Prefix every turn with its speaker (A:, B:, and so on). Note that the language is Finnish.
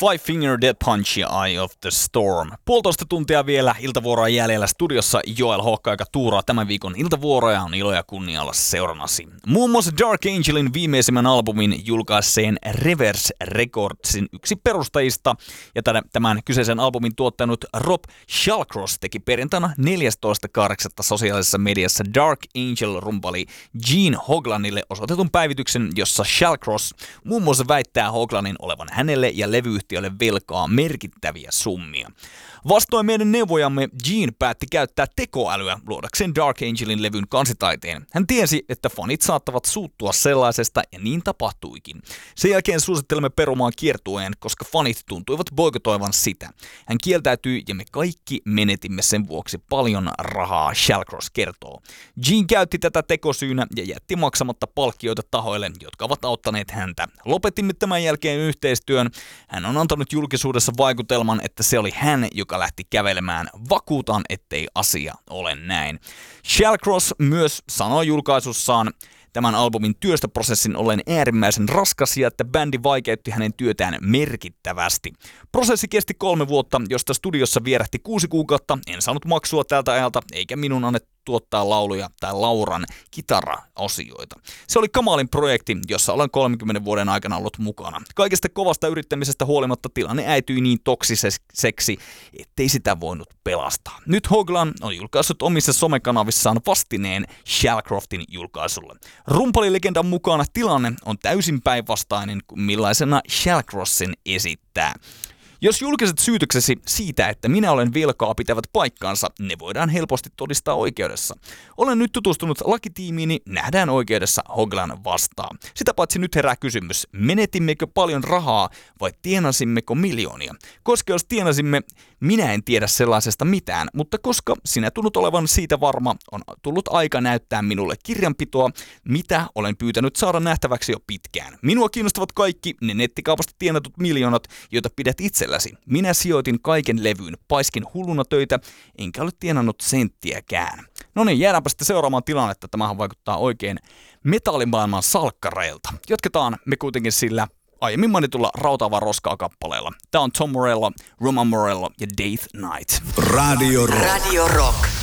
A: Five Finger Death Punch ja Eye of the Storm. 1,5 tuntia vielä iltavuoroa jäljellä studiossa Joel Hokka, joka tuuraa tämän viikon iltavuoroja. On ilo ja kunnia olla seurannasi. Muun muassa Dark Angelin viimeisimmän albumin julkaisseen Reverse Recordsin yksi perustajista ja tämän kyseisen albumin tuottanut Rob Shallcross teki perjantaina 14.8. sosiaalisessa mediassa Dark Angel-rumpali Gene Hoglanille osoitetun päivityksen, jossa Shallcross muun muassa väittää Hoglanin olevan hänelle ja levyyhtiölle velkaa merkittäviä summia. Vastoin meidän neuvojamme Gene päätti käyttää tekoälyä luodakseen Dark Angelin levyn kansitaiteen. Hän tiesi, että fanit saattavat suuttua sellaisesta ja niin tapahtuikin. Sen jälkeen suosittelemme perumaan kiertueen, koska fanit tuntuivat boikotoivan sitä. Hän kieltäytyi ja me kaikki menetimme sen vuoksi paljon rahaa, Shallcross kertoo. Gene käytti tätä tekosyynä ja jätti maksamatta palkkioita tahoille, jotka ovat auttaneet häntä. Lopetimme tämän jälkeen yhteistyön. Hän on antanut julkisuudessa vaikutelman, että se oli hän, joka lähti kävelemään. Vakuutan, ettei asia ole näin. Shallcross myös sanoi julkaisussaan tämän albumin työstöprosessin ollen äärimmäisen raskas ja että bändi vaikeutti hänen työtään merkittävästi. Prosessi kesti 3 vuotta, josta studiossa vierähti 6 kuukautta. En saanut maksua tältä ajalta, eikä minun annettu tuottaa lauluja tai Lauran kitara-osioita. Se oli kamalin projekti, jossa olen 30 vuoden aikana ollut mukana. Kaikesta kovasta yrittämisestä huolimatta tilanne äityi niin toksiseksi, ettei sitä voinut pelastaa. Nyt Hoglan on julkaissut omissa somekanavissaan vastineen Shallcroftin julkaisulle. Rumpalilegendan mukaan tilanne on täysin päinvastainen kuin millaisena Shallcrossin esittää. Jos julkiset syytöksesi siitä, että minä olen velkaa, pitävät paikkaansa, ne voidaan helposti todistaa oikeudessa. Olen nyt tutustunut lakitiimiini, nähdään oikeudessa, Hoglan vastaa. Sitä paitsi nyt herää kysymys, menetimmekö paljon rahaa vai tienasimmeko miljoonia? Koska jos tienasimme, minä en tiedä sellaisesta mitään, mutta koska sinä tunnut olevan siitä varma, on tullut aika näyttää minulle kirjanpitoa, mitä olen pyytänyt saada nähtäväksi jo pitkään. Minua kiinnostavat kaikki ne nettikaupasta tienatut miljoonat, joita pidät itselläsi. Minä sijoitin kaiken levyyn, paiskin hulluna töitä, enkä ole tienannut senttiäkään. No niin, jäädäänpä sitten seuraamaan tilannetta. Tämähän vaikuttaa oikein metallimaailman salkkareilta. Jatketaan me kuitenkin sillä aiemmin mainitulla Rautaavaa roskaa kappaleella. Tää on Tom Morello, Roman Morello ja Death Knight.
B: Radio Rock.